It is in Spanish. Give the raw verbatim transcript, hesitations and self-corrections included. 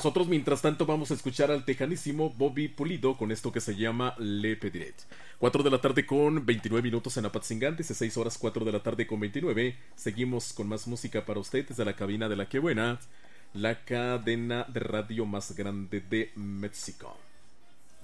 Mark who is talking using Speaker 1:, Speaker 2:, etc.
Speaker 1: Nosotros, mientras tanto, vamos a escuchar al tejanísimo Bobby Pulido con esto que se llama Le Pediré. cuatro de la tarde con veintinueve minutos en Apatzingán, dieciséis horas cuatro de la tarde con veintinueve. Seguimos con más música para usted desde la cabina de La Que Buena, la cadena de radio más grande de México.